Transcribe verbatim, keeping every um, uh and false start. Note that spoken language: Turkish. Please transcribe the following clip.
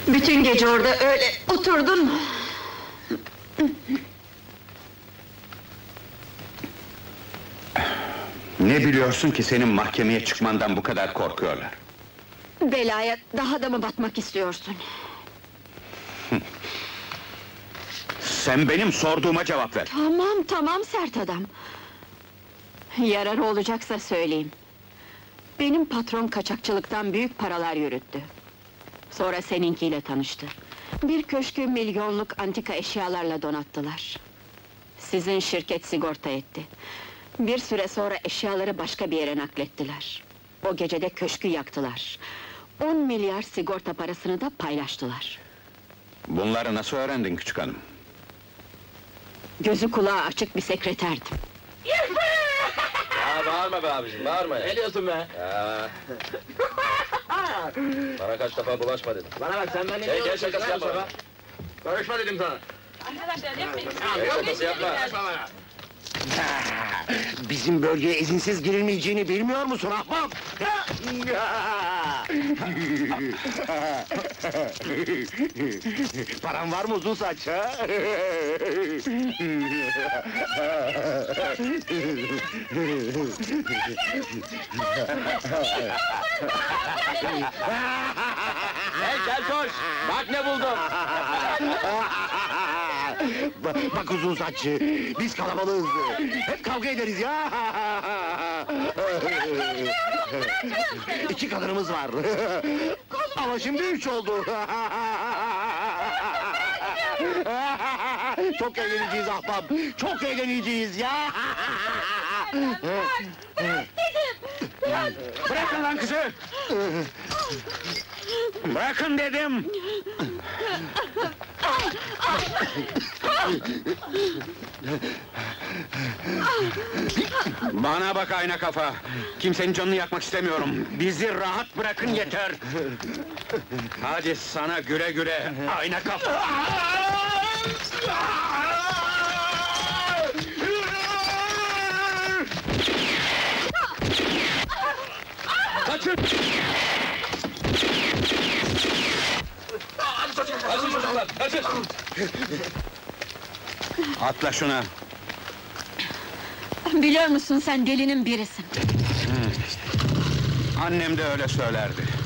Bütün gece orada öyle oturdun. Ne biliyorsun ki senin mahkemeye çıkmandan bu kadar korkuyorlar? Belaya daha da mı batmak istiyorsun? Sen benim sorduğuma cevap ver. Tamam, tamam sert adam. Yararı olacaksa söyleyeyim. Benim patron kaçakçılıktan büyük paralar yürüttü. Sonra seninkiyle tanıştı. Bir köşkü milyonluk antika eşyalarla donattılar. Sizin şirket sigorta etti. Bir süre sonra eşyaları başka bir yere naklettiler. O gece de köşkü yaktılar. On milyar sigorta parasını da paylaştılar. Bunları nasıl öğrendin küçük hanım? Gözü kulağı açık bir sekreterdim. Ya bağırma be abicim, bağırma ya! Ne diyorsun be? Ya! Bana kaç defa bulaşma dedim. Bana bak sen benimle Gel, ne gel, uğraşıyorsun şakası lan yapma. Mustafa? Konuşma dedim sana. Arkadaşlar yapmayın. Gel, şakası yapma. Bizim bölgeye izinsiz girilmeyeceğini bilmiyor musun ahbap? Paran var mı uzun saç ha? Gel, gel koş! Bak ne buldum! Bak, bak uzun saççı, biz kalabalığız, hep kavga ederiz ya! İki kadınımız var, ama şimdi üç oldu! Çok eğleneceğiz ahbap, çok eğleneceğiz ya! Bırakın lan kızı! Bırakın dedim! Bana bak ayna kafa! Kimsenin canını yakmak istemiyorum! Bizi rahat bırakın yeter! Hadi sana güle güle, ayna kafa! Kaçın! Kaçın çocuklar, kaçın! Atla şuna! Biliyor musun sen delinin birisin. Annem de öyle söylerdi.